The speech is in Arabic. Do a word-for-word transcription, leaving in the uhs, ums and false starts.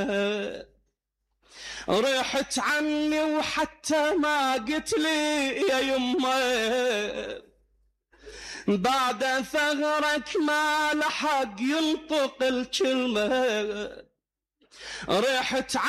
ريحت عني وحتى ما قلت لي يا يمه، بعد ثغرك ما لحق ينطق الكلمة. ريحت